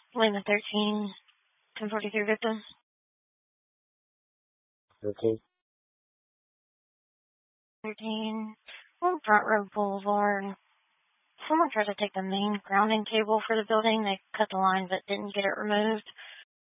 Lima 13, 1043 victim. Okay. 13, on Front Road Boulevard. Someone tried to take the main grounding cable for the building. They cut the line but didn't get it removed.